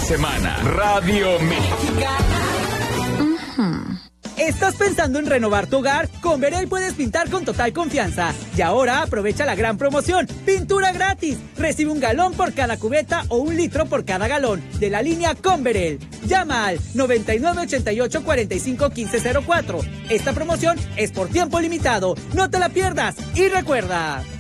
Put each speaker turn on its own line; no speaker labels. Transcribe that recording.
semana. Radio Mexicana.
¿Estás pensando en renovar tu hogar? Con Verel puedes pintar con total confianza. Y ahora aprovecha la gran promoción. ¡Pintura gratis! Recibe 1 galón por cada cubeta o 1 litro por cada galón de la línea con Verel. Llama al 9988-451504. Esta promoción es por tiempo limitado. ¡No te la pierdas! Y recuerda...